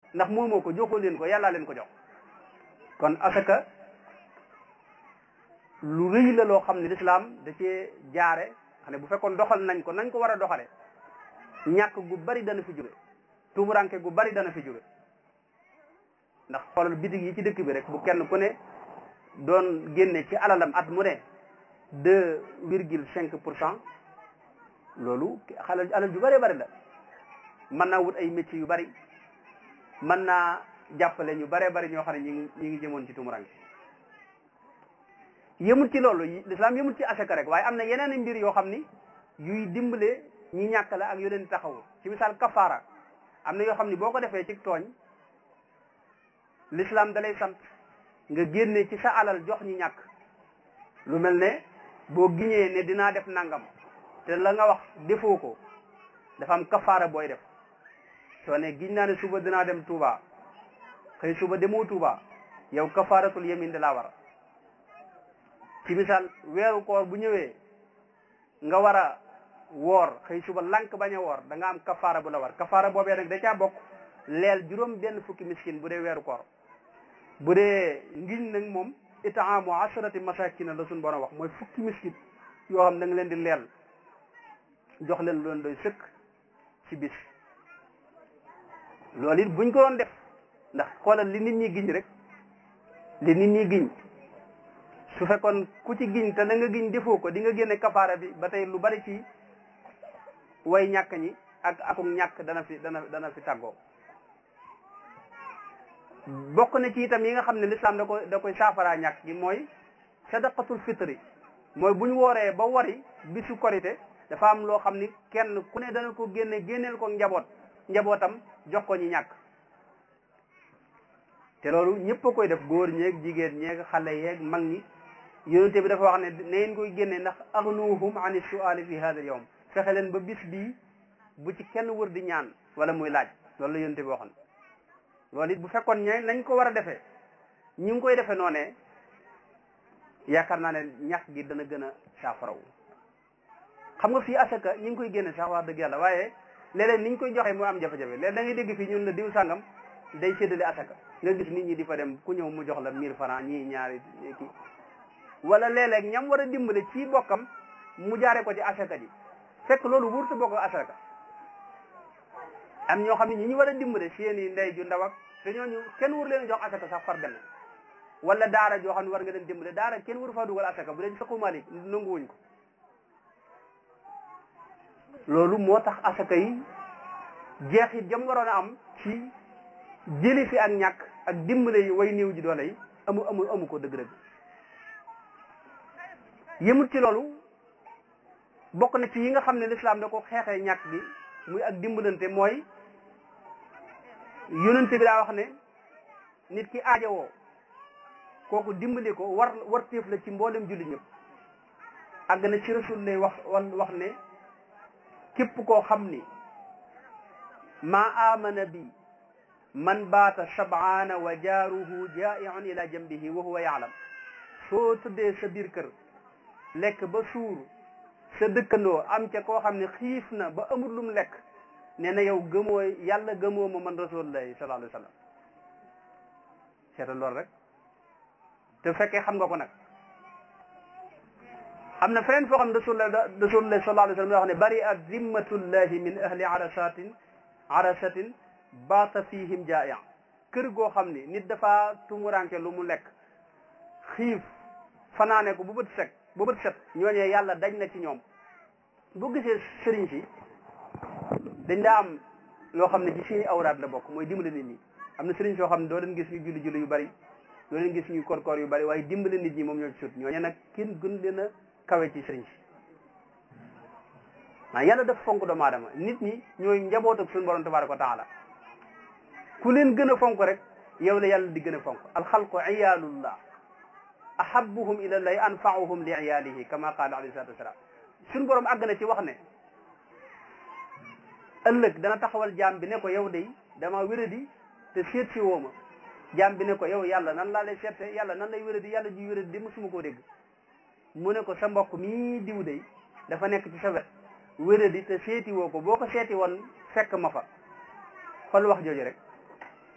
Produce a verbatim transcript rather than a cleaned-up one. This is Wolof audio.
ndax moomoo ko joxoo leen ko yàllaa leen ko jox. kon asaka lu rëy la loo xam ne lislaam da cee jaare xam ne bu fekkoon doxal nañ ko nañ ko war a doxale ñàkk gu bari dana fi jóge tuumuranke gu bari dana fi jóge ndax xoolal bitig yi ci dëkk bi rek bu kenn ku ne doon génne ci alalam at mu ne deux virgule cinq pour cent loolu xalal alal ju bëree bëri la mën naa wut ay métiers yu bari mën naa jàppale ñu bëree bëri ñoo xam ne ñi ngi ñi ngi jëmoon ci tumuranke yëmut ci loolu lislaam yëmut ci asaka rek waaye am na yeneen mbir yoo xam ni yuy dimbale ñi ñàkk la ak yu leen taxawu ci misaal kafaara am na yoo xam ni boo ko defee ci tooñ lislaam da lay sant nga génne ci sa alal jox ñi ñàkk lu mel ne boo giñee ne dinaa def nangam te la nga wax defoo ko dafa am kafaara booy def soo ne giñ naa ne suba dinaa dem Touba xëy suba demoo Touba yow kafaaratul yamin da laa war ci misaal weeru koor bu ñëwee nga war a woor xëy suba lank bañ a woor da nga am kafaara bu la war kafaara boobee nag da caa bokk leel juróom benn fukki miskin bu dee weeru koor bu dee ngiñ nag moom itaamu asharati masakina la suñ borom wax mooy fukki miskin yoo xam da nga leen di leel jox leen loon doy sëkk ci bis loolu it buñ ko doon def ndax xoolal li nit ñi giñ rek li nit ñi giñ su fekkoon ku ci giñ te la nga giñ defoo ko di nga génne kafaara bi ba tey lu bari ci way ñàkk ñi ak akum ñàkk dana fi dana dana fi tàggoo bokk na ci itam yi nga xam ne lislaam da ko da koy saafaraa ñàkk gi mooy sadaqatul fitri mooy bu ñu wooree ba wari bisu korite dafa am loo xam ni kenn ku ne dana ko génne génneel ko njaboot njabootam jox ko ñi ñàkk te loolu ñëpp a koy def góor ñeeg jigéen ñeeg xale yeeg mag ñi yonente bi dafa wax ne na ngeen koy génne ndax agnuhum ani suali fi hada al yawm fexe leen ba bis bii bu ci kenn wër di ñaan wala muy laaj loolu la yonente bi waxoon loolu it bu fekkoon ñe nañ ko war a defee ñi ngi koy defee noonee yaakaar naa ne ñàkk gi dana gën a saafarawu xam nga fii asaka ñi ngi koy génne sax wax dëgg yàlla waaye léeg-léeg ni ñu koy joxee moo am jafe-jafe léeg da ngay dégg fii ñun la diw sàngam day séddale asaka nga gis nit ñi di fa dem ku ñëw mu jox la mille francs ñii ñaari kii wala léeg-léeg ñam war a dimbale ci bokkam mu jaare ko ci asaka ji fekk loolu wurtu bokk asaka am ñoo xam ne ñi ñu war a dimbale seen i ndey ju ndaw ak te ñooñu kenn wur leen jox asaka sax far benn wala daara joo xam ne war nga leen dimbale daara kenn wuru faa dugal asaka bu dee fekku Malik nanguwuñ ko loolu moo tax asaka yi jeexit jam waroon a am ci jëli fi ak ñàkk ak dimbale yi way néew ji doole yi amu amu amu ko dëgg-dëgg yëmut ci loolu bokk na ci yi nga xam ne lislaam da ko xeexee ñàkk gi muy ak dimbalante mooy yonente bi daa wax ne nit ki aajowoo kooku dimbali ko war war téef la ci mboolem julli ñëpp àgg na ci rasul lay wax wax ne képp koo xam ni maa amana bi man baata sabaana wa jaaruhu jaa'iun ila jambihi wa huwa yaalam soo tëddee sa biir kër lekk ba suur sa dëkkandoo am ca koo xam ne xiif na ba amul lum lekk nee na yow gëmoo yàlla gëmoo ma man rasulullahi sallallahu alayhi wa sallam seetal loolu rek te fekkee xam nga ko nag am na feneen foo xam ne rasulullah rasulullahi sallallahu alayhi wa sallam wax ne bari at zimmatullahi min ahli arasatin arasatin baata fihim jaa'i kër goo xam ni nit dafa tumuranke lu mu lekk xiif fanaane ko bu bët set bu bët set ñooñee yàlla dañ na ci ñoom boo gisee sëriñ si dañ daa am loo xam ne ci seeni awraat la bokk mooy dimbale nit ñi am na sëriñ soo xam ne doo leen gis ñu julli julli yu bari doo leen gis ñu korkoor yu bari waaye dimbale nit ñi moom ñoo ci sut ñooñee nag kenn gën leen a kawe ci sëriñ si maa yàlla daf fonk doomu aadama nit ñi ñooy njaboot ak suñu borom tabaraka wa taala ku leen gën a fonk rek yow la yàlla di gën a fonk alxalqu iyaalullah ahabuhum ila llahi anfaauhum li iyaalihi kama qaala alayhi salatu wasalaam suñu borom àgg na ci wax ne ëllëg dana taxawal jaam bi ne ko yow day dama wéradi te seet si woo ma jaam bi ne ko yow yàlla nan laa lay seete yàlla nan lay wéradi yàlla ji wéradi di musuma koo dégg mu ne ko sa mbokk mii diw day dafa nekk ci sa wet wéradi te seeti woo ko boo ko seeti woon fekk ma fa xool wax jooju rek